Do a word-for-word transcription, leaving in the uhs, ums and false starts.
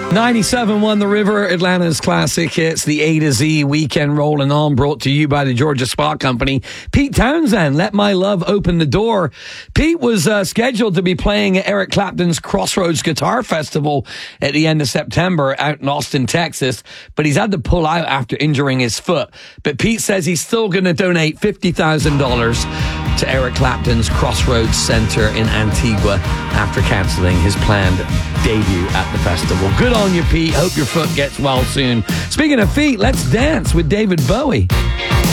ninety-seven point one The River, Atlanta's classic hits, the A to Z weekend rolling on, brought to you by the Georgia Spa Company. Pete Townsend, Let My Love Open the Door. Pete was uh, scheduled to be playing at Eric Clapton's Crossroads Guitar Festival at the end of September out in Austin, Texas, but he's had to pull out after injuring his foot. But Pete says he's still going to donate fifty thousand dollars to Eric Clapton's Crossroads Center in Antigua after cancelling his planned debut at the festival. Good on you, Pete. Hope your foot gets well soon. Speaking of feet, let's dance with David Bowie.